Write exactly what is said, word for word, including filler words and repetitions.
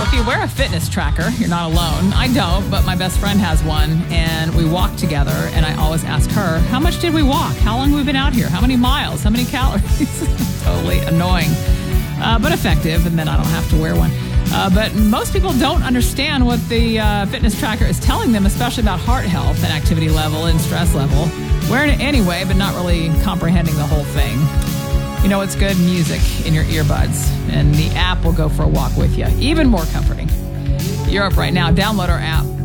if you wear a fitness tracker, you're not alone. I don't, but my best friend has one, and we walk together, and I always ask her, how much did we walk? How long have we been out here? How many miles? How many calories? Totally annoying, uh, but effective, and then I don't have to wear one. Uh, but most people don't understand what the uh, fitness tracker is telling them, especially about heart health and activity level and stress level. Wearing it anyway, but not really comprehending the whole thing. You know, it's good music in your earbuds, and the app will go for a walk with you. Even more comforting. You're up right now. Download our app.